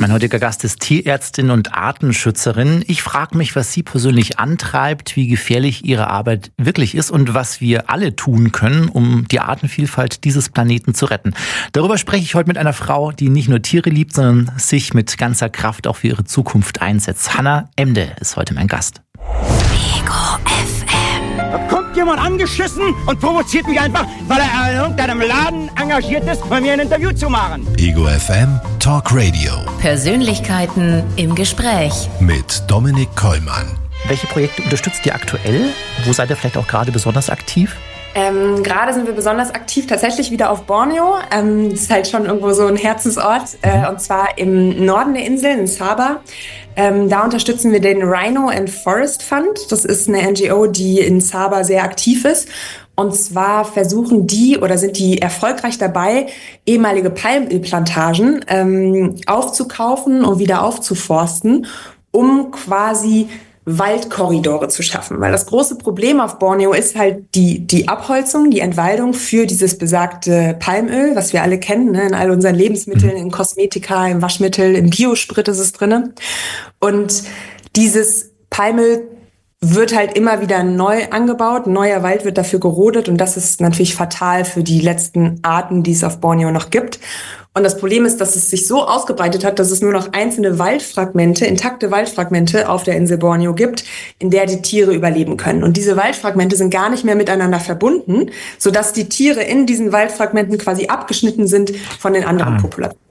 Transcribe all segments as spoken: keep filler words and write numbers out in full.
Mein heutiger Gast ist Tierärztin und Artenschützerin. Ich frage mich, was sie persönlich antreibt, wie gefährlich ihre Arbeit wirklich ist und was wir alle tun können, um die Artenvielfalt dieses Planeten zu retten. Darüber spreche ich heute mit einer Frau, die nicht nur Tiere liebt, sondern sich mit ganzer Kraft auch für ihre Zukunft einsetzt. Hanna Emde ist heute mein Gast. Ego F M. Da kommt jemand angeschissen und provoziert mich einfach, weil er in irgendeinem Laden engagiert ist, bei mir ein Interview zu machen. Ego F M Talk Radio. Persönlichkeiten im Gespräch. Mit Dominik Kollmann. Welche Projekte unterstützt ihr aktuell? Wo seid ihr vielleicht auch gerade besonders aktiv? Ähm, gerade sind wir besonders aktiv tatsächlich wieder auf Borneo. Ähm, das ist halt schon irgendwo so ein Herzensort. Äh, und zwar im Norden der Insel, in Sabah. Ähm, da unterstützen wir den Rhino and Forest Fund. Das ist eine N G O, die in Sabah sehr aktiv ist. Und zwar versuchen die oder sind die erfolgreich dabei, ehemalige Palmölplantagen ähm, aufzukaufen und wieder aufzuforsten, um quasi Waldkorridore zu schaffen. Weil das große Problem auf Borneo ist halt die, die Abholzung, die Entwaldung für dieses besagte Palmöl, was wir alle kennen, ne? In all unseren Lebensmitteln, in Kosmetika, im Waschmittel, im Biosprit ist es drin. Und dieses Palmöl wird halt immer wieder neu angebaut. Ein neuer Wald wird dafür gerodet und das ist natürlich fatal für die letzten Arten, die es auf Borneo noch gibt. Und das Problem ist, dass es sich so ausgebreitet hat, dass es nur noch einzelne Waldfragmente, intakte Waldfragmente auf der Insel Borneo gibt, in der die Tiere überleben können. Und diese Waldfragmente sind gar nicht mehr miteinander verbunden, sodass die Tiere in diesen Waldfragmenten quasi abgeschnitten sind von den anderen ah. Populationen.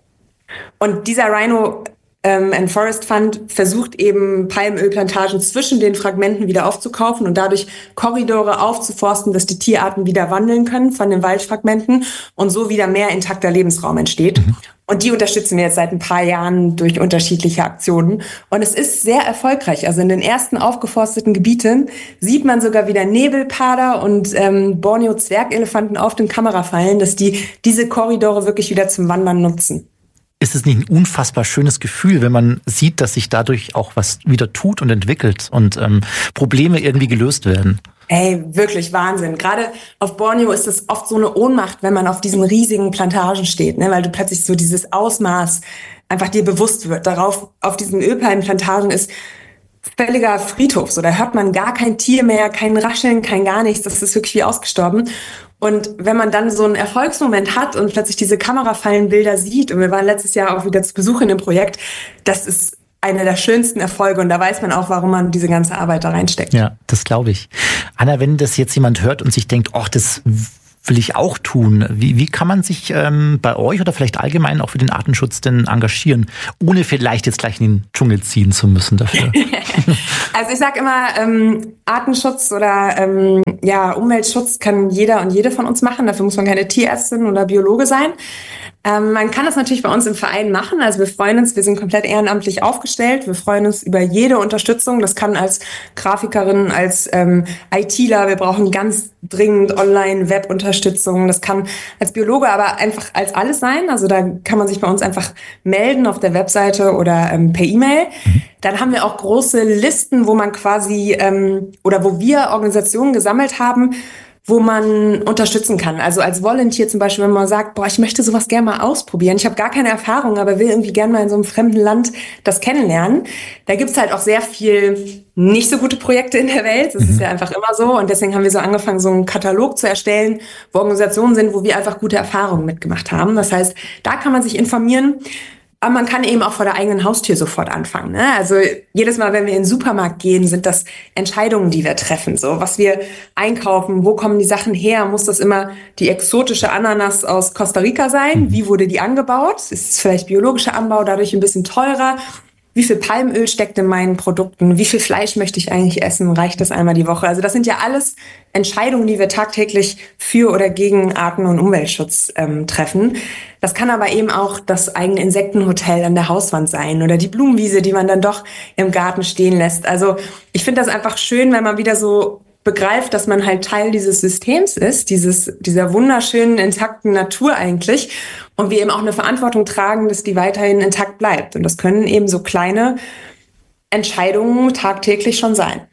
Und dieser Rhino Ähm, and Forest Fund versucht eben Palmölplantagen zwischen den Fragmenten wieder aufzukaufen und dadurch Korridore aufzuforsten, dass die Tierarten wieder wandeln können von den Waldfragmenten und so wieder mehr intakter Lebensraum entsteht. Mhm. Und die unterstützen wir jetzt seit ein paar Jahren durch unterschiedliche Aktionen. Und es ist sehr erfolgreich. Also in den ersten aufgeforsteten Gebieten sieht man sogar wieder Nebelpader und ähm, Borneo-Zwergelefanten auf den Kamerafallen, dass die diese Korridore wirklich wieder zum Wandern nutzen. Ist es nicht ein unfassbar schönes Gefühl, wenn man sieht, dass sich dadurch auch was wieder tut und entwickelt und ähm, Probleme irgendwie gelöst werden? Ey, wirklich Wahnsinn. Gerade auf Borneo ist es oft so eine Ohnmacht, wenn man auf diesen riesigen Plantagen steht, ne? Weil du plötzlich so dieses Ausmaß einfach dir bewusst wird. Darauf, auf diesen Ölpalmenplantagen ist völliger Friedhof. So, da hört man gar kein Tier mehr, kein Rascheln, kein gar nichts. Das ist wirklich wie ausgestorben. Und wenn man dann so einen Erfolgsmoment hat und plötzlich diese Kamerafallenbilder sieht, und wir waren letztes Jahr auch wieder zu Besuch in dem Projekt, das ist einer der schönsten Erfolge und da weiß man auch, warum man diese ganze Arbeit da reinsteckt. Ja, das glaube ich. Anna, wenn das jetzt jemand hört und sich denkt, ach, das will ich auch tun, wie, wie kann man sich ähm, bei euch oder vielleicht allgemein auch für den Artenschutz denn engagieren, ohne vielleicht jetzt gleich in den Dschungel ziehen zu müssen dafür? Also ich sage immer, ähm, Artenschutz oder ähm, ja, Umweltschutz kann jeder und jede von uns machen. Dafür muss man keine Tierärztin oder Biologe sein. Ähm, man kann das natürlich bei uns im Verein machen. Also wir freuen uns, wir sind komplett ehrenamtlich aufgestellt. Wir freuen uns über jede Unterstützung. Das kann als Grafikerin, als ähm, ITler, wir brauchen ganz dringend Online-Web-Unterstützung. Das kann als Biologe aber einfach als alles sein. Also da kann man sich bei uns einfach melden auf der Webseite oder ähm, per E-Mail. Dann haben wir auch große Listen, wo man quasi ähm, oder wo wir Organisationen gesammelt haben, wo man unterstützen kann. Also als Volunteer zum Beispiel, wenn man sagt, boah, ich möchte sowas gerne mal ausprobieren. Ich habe gar keine Erfahrung, aber will irgendwie gerne mal in so einem fremden Land das kennenlernen. Da gibt's halt auch sehr viel nicht so gute Projekte in der Welt. Das mhm. ist ja einfach immer so. Und deswegen haben wir so angefangen, so einen Katalog zu erstellen, wo Organisationen sind, wo wir einfach gute Erfahrungen mitgemacht haben. Das heißt, da kann man sich informieren. Aber man kann eben auch vor der eigenen Haustür sofort anfangen, ne? Also jedes Mal, wenn wir in den Supermarkt gehen, sind das Entscheidungen, die wir treffen. So, was wir einkaufen, wo kommen die Sachen her? Muss das immer die exotische Ananas aus Costa Rica sein? Wie wurde die angebaut? Ist es vielleicht biologischer Anbau, dadurch ein bisschen teurer? Wie viel Palmöl steckt in meinen Produkten? Wie viel Fleisch möchte ich eigentlich essen? Reicht das einmal die Woche? Also das sind ja alles Entscheidungen, die wir tagtäglich für oder gegen Arten- und Umweltschutz ähm, treffen. Das kann aber eben auch das eigene Insektenhotel an der Hauswand sein oder die Blumenwiese, die man dann doch im Garten stehen lässt. Also ich finde das einfach schön, wenn man wieder so begreift, dass man halt Teil dieses Systems ist, dieses, dieser wunderschönen, intakten Natur eigentlich. Und wir eben auch eine Verantwortung tragen, dass die weiterhin intakt bleibt. Und das können eben so kleine Entscheidungen tagtäglich schon sein. Mhm.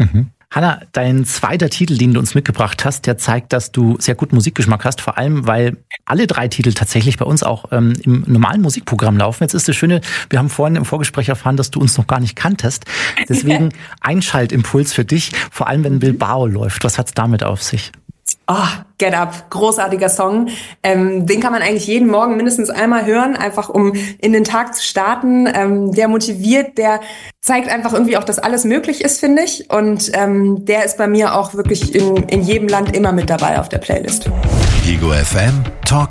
Hanna, dein zweiter Titel, den du uns mitgebracht hast, der zeigt, dass du sehr guten Musikgeschmack hast, vor allem, weil alle drei Titel tatsächlich bei uns auch ähm, im normalen Musikprogramm laufen. Jetzt ist das Schöne, wir haben vorhin im Vorgespräch erfahren, dass du uns noch gar nicht kanntest. Deswegen Einschaltimpuls für dich, vor allem wenn Bilbao läuft. Was hat's damit auf sich? Oh, Get Up, großartiger Song. Ähm, den kann man eigentlich jeden Morgen mindestens einmal hören, einfach um in den Tag zu starten. Ähm, der motiviert, der zeigt einfach irgendwie auch, dass alles möglich ist, finde ich. Und ähm, der ist bei mir auch wirklich in, in jedem Land immer mit dabei auf der Playlist. Ego F M Talk